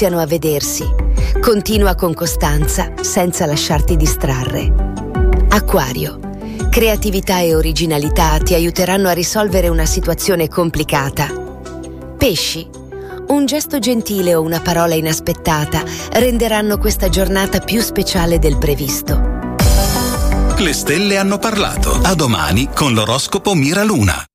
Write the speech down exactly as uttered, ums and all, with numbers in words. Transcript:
iniziano a vedersi. Continua con costanza, senza lasciarti distrarre. Acquario. Creatività e originalità ti aiuteranno a risolvere una situazione complicata. Pesci. Un gesto gentile o una parola inaspettata renderanno questa giornata più speciale del previsto. Le stelle hanno parlato. A domani con l'oroscopo Miraluna.